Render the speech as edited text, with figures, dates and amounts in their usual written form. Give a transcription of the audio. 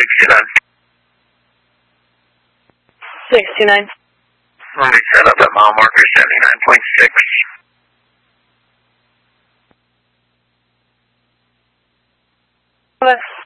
69. 69. Let me set up at mile marker 79.6. Hello.